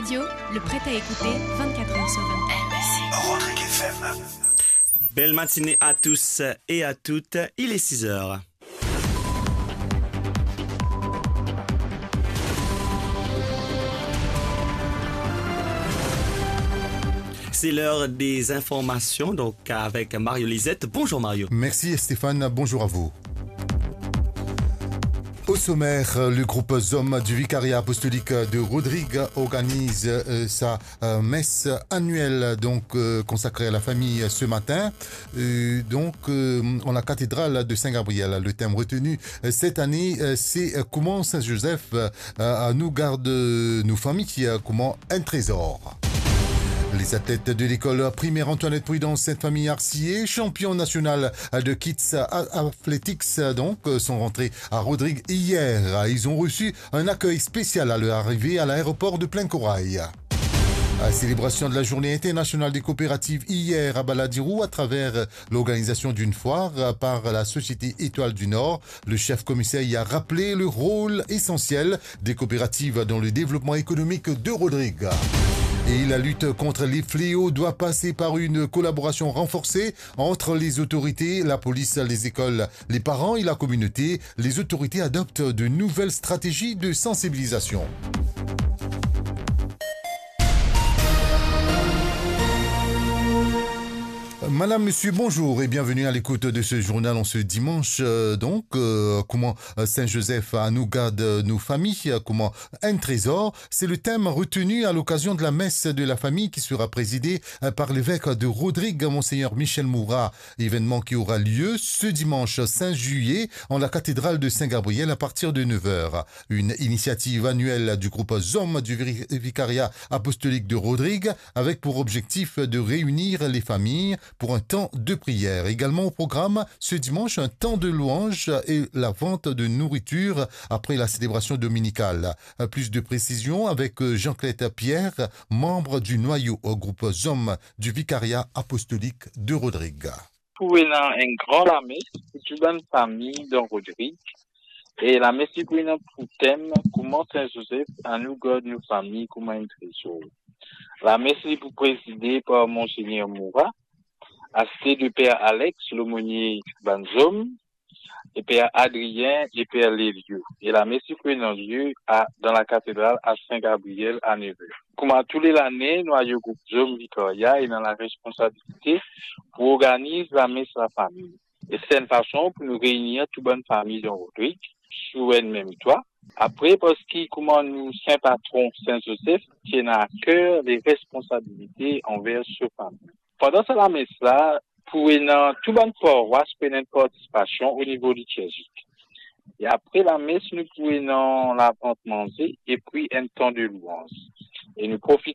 Radio, le prêt à écouter 24 heures sur 24. Rodrigue FM. Belle matinée à tous et à toutes, il est 6 heures. C'est l'heure des informations, donc avec Mario Lisette. Bonjour Mario. Merci Stéphane, bonjour à vous. Au sommaire, le groupe ZOM du Vicariat apostolique de Rodrigue organise sa messe annuelle consacrée à la famille ce matin en la cathédrale de Saint-Gabriel. Le thème retenu cette année, c'est comment Saint-Joseph nous garde nos familles, comment un trésor. Les athlètes de l'école primaire Antoinette Prudence Sainte-Famille Arcier, champions national de Kids Athletics, sont rentrés à Rodrigue hier. Ils ont reçu un accueil spécial à leur arrivée à l'aéroport de Plaine-Corail. Célébration de la journée internationale des coopératives hier à Baladirou à travers l'organisation d'une foire par la Société Étoile du Nord. Le chef commissaire y a rappelé le rôle essentiel des coopératives dans le développement économique de Rodrigue. Et la lutte contre les fléaux doit passer par une collaboration renforcée entre les autorités, la police, les écoles, les parents et la communauté. Les autorités adoptent de nouvelles stratégies de sensibilisation. Madame, monsieur, bonjour et bienvenue à l'écoute de ce journal en ce dimanche. Comment Saint-Joseph nous garde nos familles, comment un trésor. C'est le thème retenu à l'occasion de la messe de la famille qui sera présidée par l'évêque de Rodrigue, Monseigneur Michel Moura. Événement qui aura lieu ce dimanche 5 juillet en la cathédrale de Saint-Gabriel à partir de 9h. Une initiative annuelle du groupe ZOM du Vicariat apostolique de Rodrigue avec pour objectif de réunir les familles pour un temps de prière. Également au programme, ce dimanche, un temps de louange et la vente de nourriture après la célébration dominicale. Plus de précisions avec Jean-Claude Pierre, membre du noyau au groupe ZOM du Vicariat apostolique de Rodrigue. Pour un grand la messe, pour toute une famille de Rodrigue. Et la messe pour thème, comment Saint-Joseph à nous garde nos familles, comment un trésor. La messe est pour présider par Monseigneur Moura, assisté de Père Alex, l'aumônier Banzom, et Père Adrien et Père Lélieu. Et la messe prenant lieu dans la cathédrale à Saint-Gabriel à 9h. Comme à tous les années, nous avons groupe ZOM Victoria et dans la responsabilité pour organiser la messe à la famille. Et c'est une façon pour nous réunir toute bonne famille dans Rodrigue, sous un même toit. Après, parce que comment nous, Saint Patron Saint-Joseph, tiennent à cœur les responsabilités envers ce famille. Pendant la messe là, pour une tout bonne paroisse, pour une participation au niveau liturgique. Et après la messe, nous pouvons la vente manger et puis un temps de louange. Et nous profitons